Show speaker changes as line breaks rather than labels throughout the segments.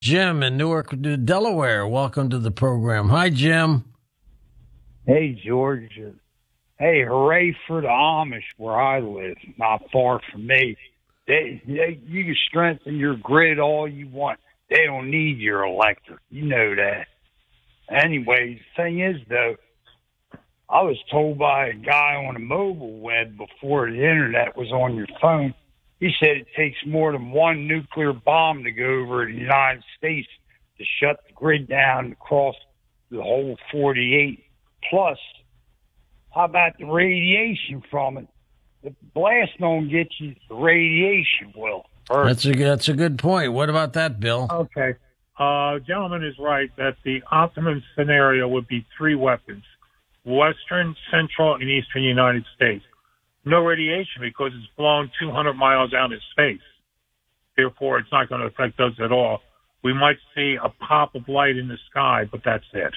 Jim in Newark, Delaware. Welcome to the program. Hi, Jim.
Hey, George. Hey, hooray for the Amish where I live, not far from me. You can strengthen your grid all you want. They don't need your electric. You know that. Anyway, the thing is, though, I was told by a guy on the mobile web before the internet was on your phone. He said it takes more than one nuclear bomb to go over the United States to shut the grid down across the whole 48. Plus, how about the radiation from it? The blast don't get you, the radiation will.
That's a good point. What about that, Bill?
Okay. Gentleman is right that the optimum scenario would be 3 weapons: Western, Central, and Eastern United States. No radiation because it's blown 200 miles out in space. Therefore, it's not going to affect us at all. We might see a pop of light in the sky, but that's it.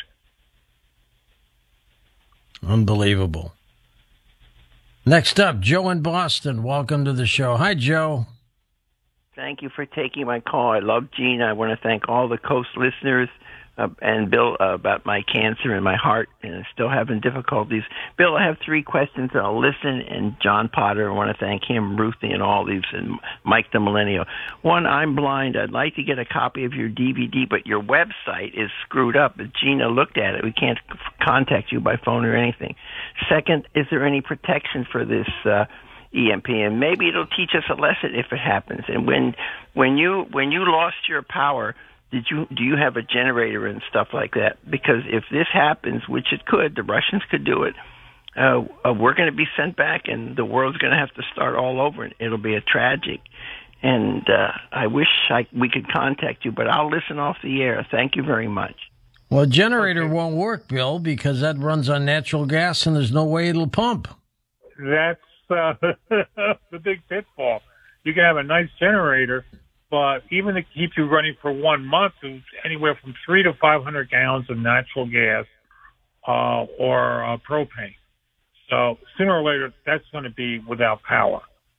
Unbelievable. Next up, Joe in Boston. Welcome to the show. Hi, Joe.
Thank you for taking my call. I love Gene. I want to thank all the Coast listeners and Bill about my cancer and my heart, and still having difficulties. Bill, I have 3 questions. I'll listen, and John Potter, I want to thank him, Ruthie, and all these, and Mike the Millennial. 1, I'm blind. I'd like to get a copy of your DVD, but your website is screwed up. Gina looked at it. We can't contact you by phone or anything. 2nd, is there any protection for this EMP? And maybe it'll teach us a lesson if it happens. And when you lost your power, do you have a generator and stuff like that? Because if this happens, which it could, the Russians could do it, we're going to be sent back, and the world's going to have to start all over. It'll be a tragic. And I wish we could contact you, but I'll listen off the air. Thank you very much.
Well, a generator won't work, Bill, because that runs on natural gas, and there's no way it'll pump.
That's the big pitfall. You can have a nice generator, but even to keep you running for 1 month, it's anywhere from 300 to 500 gallons of natural gas or propane. So sooner or later, that's going to be without power.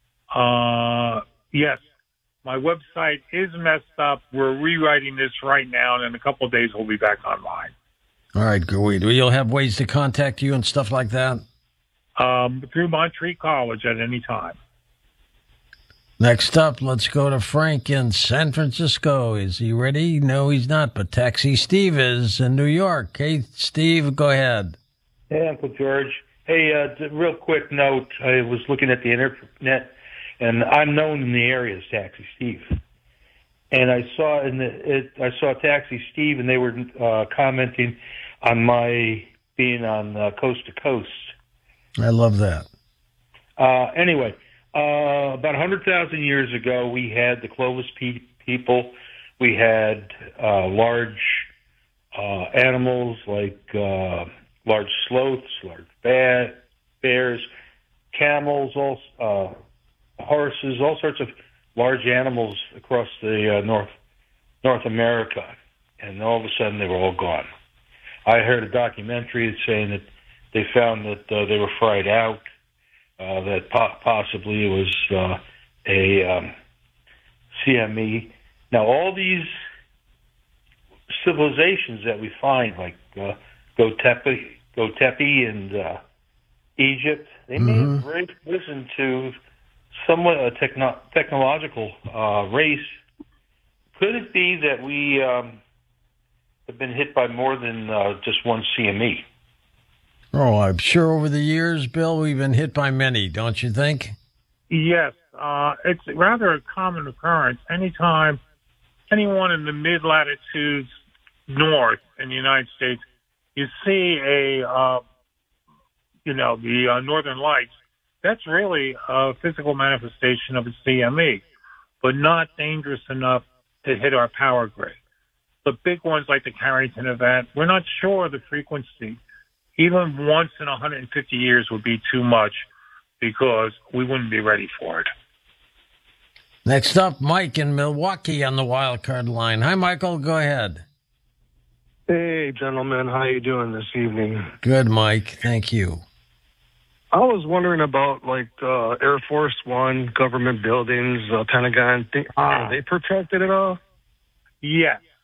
Yes, my website is messed up. We're rewriting this right now, and in a couple of days, we'll be back online.
All right, good. You'll have ways to contact you and stuff like that?
Through Montreat College at any time.
Next up, let's go to Frank in San Francisco. Is he ready? No, he's not, but Taxi Steve is in New York. Hey, Steve, go ahead.
Hey, Uncle George. Hey, real quick note. I was looking at the internet, and I'm known in the area as Taxi Steve. And I saw Taxi Steve, and they were commenting on my being on Coast to Coast.
I love that.
Anyway. About 100,000 years ago, we had the Clovis people. We had large animals like large sloths, large bears, camels, horses, all sorts of large animals across the North America. And all of a sudden, they were all gone. I heard a documentary saying that they found that they were fried out. That possibly it was a CME. Now, all these civilizations that we find, like Götepi and Egypt, they may have risen to somewhat a technological race. Could it be that we have been hit by more than just one CME?
Oh, I'm sure over the years, Bill, we've been hit by many, don't you think?
Yes. It's rather a common occurrence. Anytime anyone in the mid-latitudes north in the United States, you see the Northern Lights, that's really a physical manifestation of a CME, but not dangerous enough to hit our power grid. The big ones like the Carrington event, we're not sure of the frequency. Even once in 150 years would be too much because we wouldn't be ready for it.
Next up, Mike in Milwaukee on the wild card line. Hi, Michael. Go ahead.
Hey, gentlemen. How you doing this evening?
Good, Mike. Thank you.
I was wondering about, Air Force One, government buildings, Pentagon. Are they protected at all?
Yes.